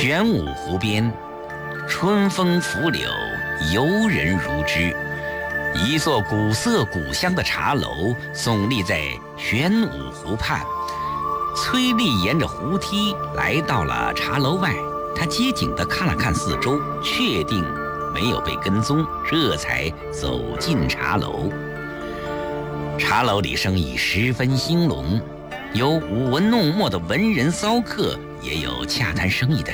玄武湖边，春风拂柳，游人如织。一座古色古香的茶楼耸立在玄武湖畔。崔丽沿着湖梯来到了茶楼外，他机警地看了看四周，确定没有被跟踪，这才走进茶楼。茶楼里生意十分兴隆，有舞文弄墨的文人骚客，也有洽谈生意的